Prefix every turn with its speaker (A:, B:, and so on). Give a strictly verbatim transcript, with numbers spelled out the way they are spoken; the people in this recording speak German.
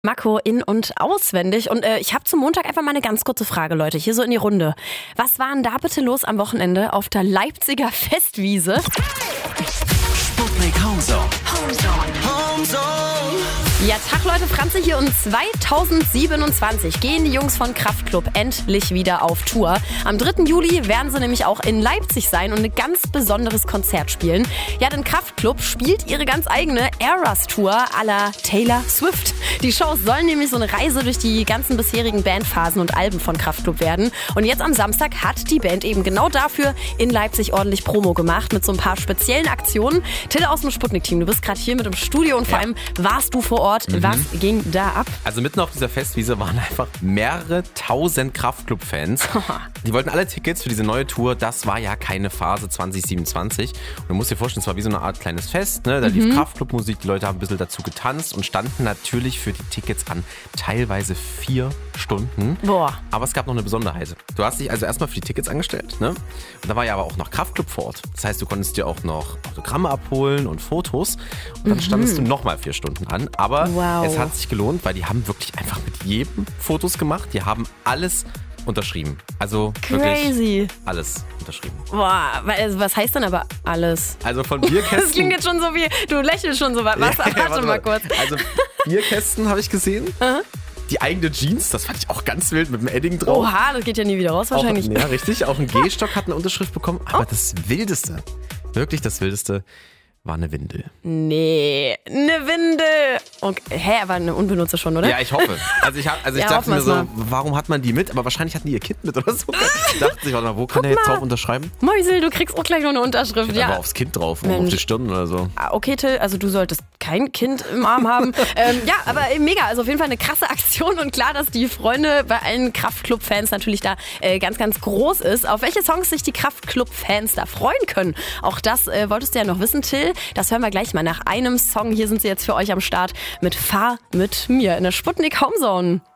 A: Marco in- und auswendig. Und äh, ich habe zum Montag einfach mal eine ganz kurze Frage, Leute, hier so in die Runde. Was war denn da bitte los am Wochenende auf der Leipziger Festwiese?
B: Sputnik Homezone. Homezone. Homezone.
A: Ja, Tag Leute, Franzi hier und zweitausendsiebenundzwanzig gehen die Jungs von Kraftklub endlich wieder auf Tour. Am dritten Juli werden sie nämlich auch in Leipzig sein und ein ganz besonderes Konzert spielen. Ja, denn Kraftklub spielt ihre ganz eigene Eras-Tour à la Taylor Swift. Die Shows sollen nämlich so eine Reise durch die ganzen bisherigen Bandphasen und Alben von Kraftklub werden. Und jetzt am Samstag hat die Band eben genau dafür in Leipzig ordentlich Promo gemacht mit so ein paar speziellen Aktionen. Till aus dem Sputnik-Team, du bist gerade hier mit im Studio und vor
C: Ja.
A: allem warst du vor Ort.
C: Mhm.
A: Was ging da ab?
C: Also mitten auf dieser Festwiese waren einfach mehrere tausend Kraftklub-Fans. Die wollten alle Tickets für diese neue Tour. Das war ja keine Phase zwanzig siebenundzwanzig. Und du musst dir vorstellen, es war wie so eine Art kleines Fest. Ne? Da
A: Mhm.
C: lief Kraftklub-Musik, die Leute haben ein bisschen dazu getanzt und standen natürlich für die Tickets an. Teilweise vier Stunden.
A: Boah.
C: Aber es gab noch eine Besonderheit. Du hast dich also erstmal für die Tickets angestellt. Ne? Und da war ja aber auch noch Kraftklub vor Ort. Das heißt, du konntest dir auch noch Autogramme abholen und Fotos. Und dann standest du nochmal vier Stunden an. Aber
A: Wow.
C: es hat sich gelohnt, weil die haben wirklich einfach mit jedem Fotos gemacht. Die haben alles unterschrieben. Also
A: Crazy.
C: wirklich alles unterschrieben.
A: Boah, also was heißt denn aber alles?
C: Also von Bierkästen...
A: Das klingt jetzt schon so wie, du lächelst schon so was. Was?
C: Ja,
A: Warte,
C: warte
A: mal kurz.
C: Also Bierkästen habe ich gesehen. Die eigene Jeans, das fand ich auch ganz wild mit dem Edding drauf.
A: Oha, das geht ja nie wieder raus wahrscheinlich.
C: Auch, ja, richtig. Auch ein Gehstock hat eine Unterschrift bekommen. Aber das Wildeste, wirklich das Wildeste, war eine Windel.
A: Nee, eine Windel. Okay. Hä, aber eine unbenutzte schon, oder?
C: Ja, ich hoffe. Also ich, hab, also ich
A: Ja,
C: dachte
A: hoffen
C: mir so,
A: wir's
C: warum hat man die mit? Aber wahrscheinlich hatten die ihr Kind mit oder so. Ich dachte sich, warte mal, wo kann der jetzt
A: mal.
C: drauf unterschreiben?
A: Mäusel, du kriegst auch gleich noch eine Unterschrift.
C: Aber
A: Ja.
C: aufs Kind drauf, um
A: Mensch.
C: auf die Stirn oder so.
A: Ah, okay, Till, also du solltest kein Kind im Arm haben. ähm, ja, aber äh, mega, also auf jeden Fall eine krasse Aktion und klar, dass die Freunde bei allen Kraftklub-Fans natürlich da äh, ganz, ganz groß ist. Auf welche Songs sich die Kraftklub-Fans da freuen können, auch das äh, wolltest du ja noch wissen, Till. Das hören wir gleich mal nach einem Song. Hier sind sie jetzt für euch am Start mit Fahr mit mir in der Sputnik Homezone.